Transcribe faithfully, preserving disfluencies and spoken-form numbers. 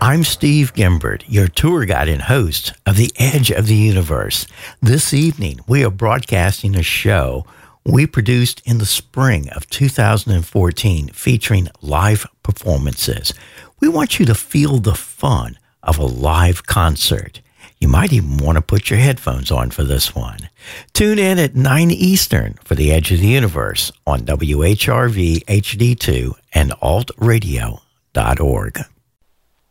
I'm Steve Gimbert, your tour guide and host of The Edge of the Universe. This evening, we are broadcasting a show we produced in the spring of two thousand fourteen featuring live performances. We want you to feel the fun of a live concert. You might even want to put your headphones on for this one. Tune in at nine Eastern for The Edge of the Universe on W H R V H D two and alt radio dot org.